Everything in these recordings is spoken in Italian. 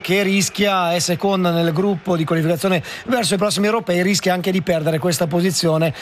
che rischia, è seconda nel gruppo di qualificazione verso i prossimi europei, rischia anche di perdere questa posizione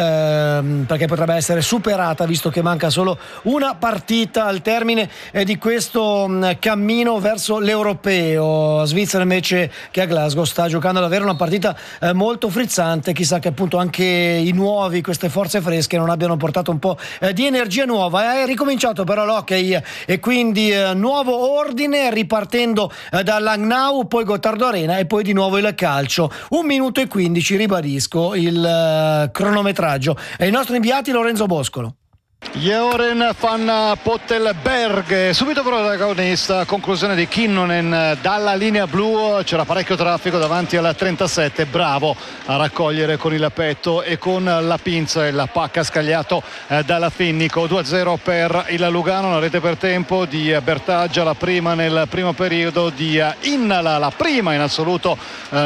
perché potrebbe essere superata, visto che manca solo una partita al termine di questo cammino verso l'europeo. Svizzera invece, che a Glasgow sta giocando davvero una partita molto frizzante, chissà che appunto anche i nuovi, queste forze fresche, non abbiano portato un po' di energia nuova. È ricominciato però l'hockey e quindi nuovo ordine, ripartendo dalla Langnau, poi Gottardo Arena e poi di nuovo il calcio. 1 minuto e 15, ribadisco il cronometraggio. E i nostri inviati Lorenzo Boscolo. Joren van Pottelberg, subito protagonista, conclusione di Kinnunen dalla linea blu. C'era parecchio traffico davanti alla 37, bravo a raccogliere con il petto e con la pinza il pacca scagliato dalla Finnico. 2-0 per il Lugano, una rete per tempo di Bertaggia, la prima nel primo periodo, di Innala, la prima in assoluto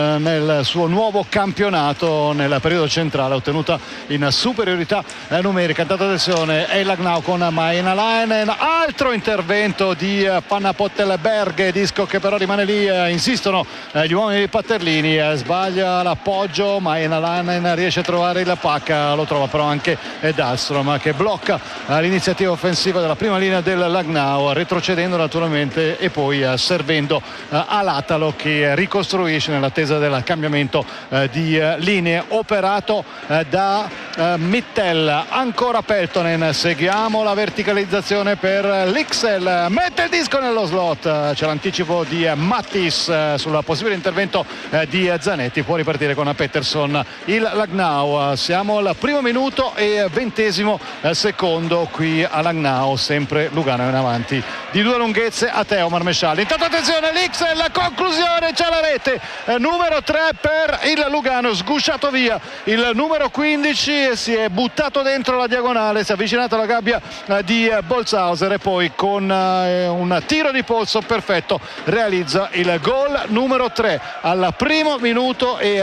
nel suo nuovo campionato nel periodo centrale, ottenuta in superiorità numerica. Tanta attenzione, e Langnau con Maenalainen, altro intervento di Van Pottelberg, disco che però rimane lì, insistono gli uomini di Patterlini, sbaglia l'appoggio, Maenalainen riesce a trovare il pacca, lo trova però anche Dahlström, che blocca l'iniziativa offensiva della prima linea del Langnau, retrocedendo naturalmente e poi servendo all'Atalo, che ricostruisce nell'attesa del cambiamento di linee operato da Mittel. Ancora Peltonen, seguiamo la verticalizzazione per l'Ixel, mette il disco nello slot, c'è l'anticipo di Mattis sul possibile intervento di Zanetti, può ripartire con Pettersson il Langnau. Siamo al primo minuto e 20° secondo qui a Langnau, sempre Lugano in avanti di 2 lunghezze a Theo Marmescialli. Intanto attenzione, l'Ixel, conclusione, c'è la rete, numero 3 per il Lugano, sgusciato via il numero 15, si è buttato dentro la diagonale, si è avvicinato alla gabbia di Bolzhauser e poi con un tiro di polso perfetto realizza il gol numero 3 al primo minuto e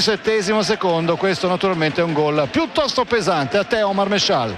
27° secondo. Questo naturalmente è un gol piuttosto pesante a Theo Marmescial.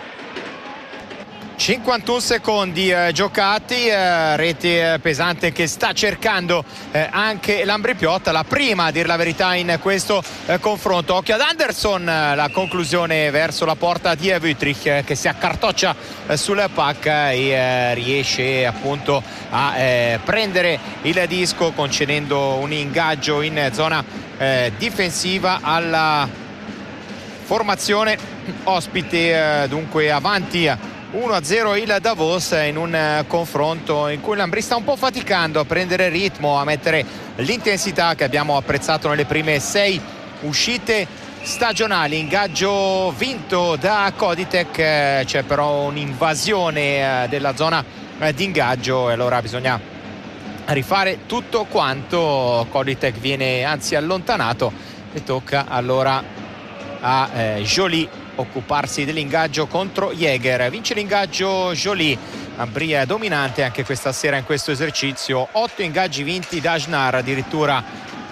51 secondi giocati, rete pesante che sta cercando anche Lambri Piotta, la prima a dir la verità in questo confronto. Occhio ad Anderson, la conclusione verso la porta di Wüttrich, che si accartoccia sul pack e riesce appunto a prendere il disco, concedendo un ingaggio in zona difensiva alla formazione ospite. Dunque avanti 1-0 il Davos, in un confronto in cui Lambri sta un po' faticando a prendere ritmo, a mettere l'intensità che abbiamo apprezzato nelle prime 6 uscite stagionali. Ingaggio vinto da Koditek, c'è però un'invasione della zona di ingaggio e allora bisogna rifare tutto quanto. Koditek viene anzi allontanato e tocca allora a Joly occuparsi dell'ingaggio contro Jäger. Vince l'ingaggio Joly, Lambri è dominante anche questa sera in questo esercizio, 8 ingaggi vinti da Ajnar, addirittura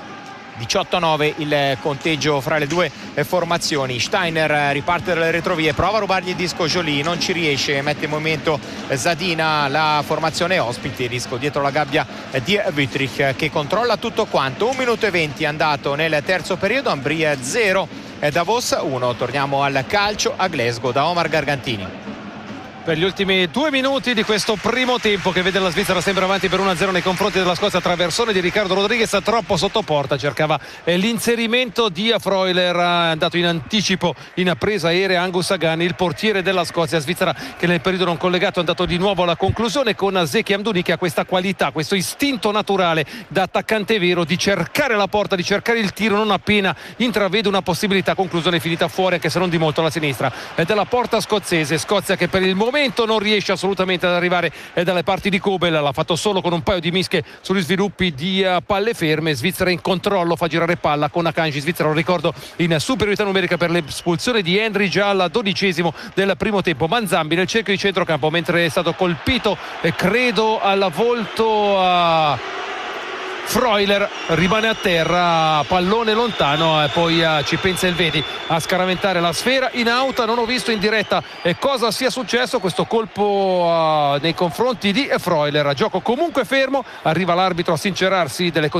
18-9 il conteggio fra le due formazioni. Steiner riparte dalle retrovie, prova a rubargli il disco Joly, non ci riesce, mette in movimento Zadina, la formazione ospite, disco dietro la gabbia di Wüttrich che controlla tutto quanto. 1 minuto e 20 andato nel terzo periodo, Lambri 0 Davos 1. Torniamo al calcio a Glasgow da Omar Gargantini. Per gli ultimi 2 minuti di questo primo tempo, che vede la Svizzera sempre avanti per 1-0 nei confronti della Scozia, traversone di Riccardo Rodriguez troppo sotto porta, cercava l'inserimento di Freuler, andato in anticipo in presa aerea Angus Sagan, il portiere della Scozia. Svizzera che nel periodo non collegato è andato di nuovo alla conclusione con Zeki Amdouni, che ha questa qualità, questo istinto naturale da attaccante vero di cercare la porta, di cercare il tiro non appena intravede una possibilità. Conclusione finita fuori, anche se non di molto, alla sinistra della porta scozzese. Scozia che per il momento non riesce assolutamente ad arrivare dalle parti di Kobel, l'ha fatto solo con un paio di mischie sugli sviluppi di palle ferme. Svizzera in controllo, fa girare palla con Akanji. Svizzera, lo ricordo, in superiorità numerica per l'espulsione di Henry già al 12° del primo tempo. Manzambi nel cerchio di centrocampo, mentre è stato colpito credo al volto Freuler rimane a terra, pallone lontano, e poi ci pensa il Vedi a scaraventare la sfera in auto. Non ho visto in diretta cosa sia successo, questo colpo nei confronti di Freuler. Gioco comunque fermo, arriva l'arbitro a sincerarsi delle